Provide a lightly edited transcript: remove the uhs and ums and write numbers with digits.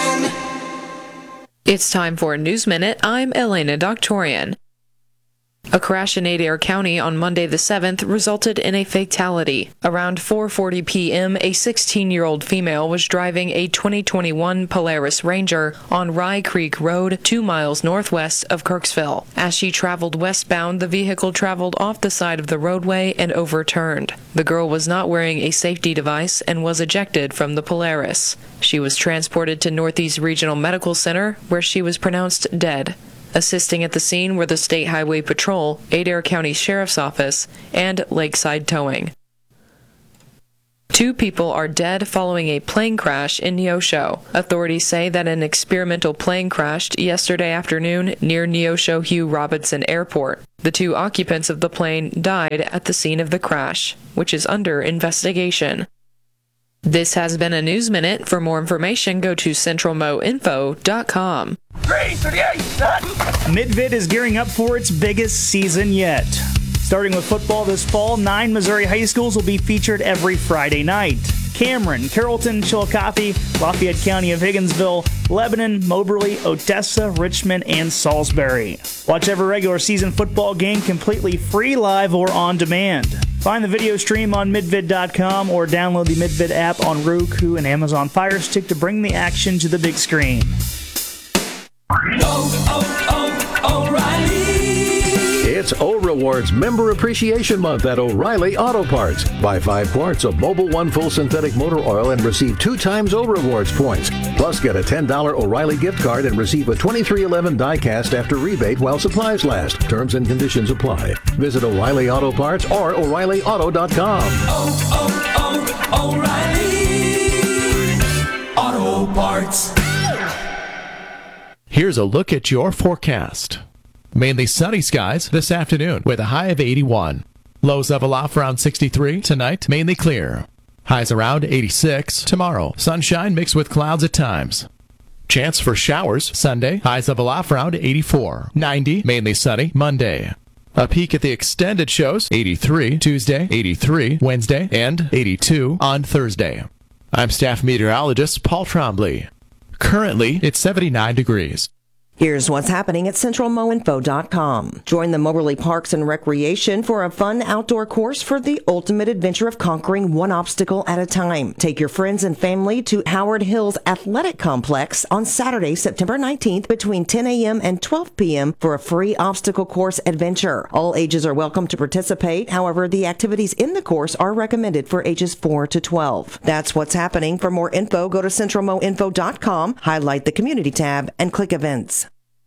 It's time for a News Minute. I'm Elena Doctorian. A crash in Adair County on Monday the 7th resulted in a fatality. Around 4:40 p.m., a 16-year-old female was driving a 2021 Polaris Ranger on Rye Creek Road, 2 miles northwest of Kirksville. As she traveled westbound, the vehicle traveled off the side of the roadway and overturned. The girl was not wearing a safety device and was ejected from the Polaris. She was transported to Northeast Regional Medical Center, where she was pronounced dead. Assisting at the scene were the State Highway Patrol, Adair County Sheriff's Office, and Lakeside Towing. 2 people are dead following a plane crash in Neosho. Authorities say that an experimental plane crashed yesterday afternoon near Neosho Hugh Robinson Airport. The 2 occupants of the plane died at the scene of the crash, which is under investigation. This has been a News Minute. For more information, go to centralmoinfo.com. 338, set! Midvid is gearing up for its biggest season yet. Starting with football this fall, 9 Missouri high schools will be featured every Friday night. Cameron, Carrollton, Chillicothe, Lafayette County of Higginsville, Lebanon, Moberly, Odessa, Richmond, and Salisbury. Watch every regular season football game completely free, live, or on demand. Find the video stream on midvid.com or download the Midvid app on Roku and Amazon Fire Stick to bring the action to the big screen. O'Reilly! It's O-Rewards Member Appreciation Month at O'Reilly Auto Parts. Buy 5 quarts of Mobil 1 full synthetic motor oil and receive 2 times O-Rewards points. Plus, get a $10 O'Reilly gift card and receive a 2311 die-cast after rebate while supplies last. Terms and conditions apply. Visit O'Reilly Auto Parts or O'ReillyAuto.com. O'Reilly Auto Parts. Here's a look at your forecast. Mainly sunny skies this afternoon with a high of 81. Lows level off around 63 tonight, mainly clear. Highs around 86 tomorrow. Sunshine mixed with clouds at times. Chance for showers Sunday. Highs level off around 84. 90, mainly sunny Monday. A peek at the extended shows, 83 Tuesday, 83 Wednesday, and 82 on Thursday. I'm staff meteorologist Paul Trombley. Currently, it's 79 degrees. Here's what's happening at centralmoinfo.com. Join the Moberly Parks and Recreation for a fun outdoor course for the ultimate adventure of conquering one obstacle at a time. Take your friends and family to Howard Hills Athletic Complex on Saturday, September 19th between 10 a.m. and 12 p.m. for a free obstacle course adventure. All ages are welcome to participate. However, the activities in the course are recommended for ages 4 to 12. That's what's happening. For more info, go to centralmoinfo.com, highlight the community tab, and click events.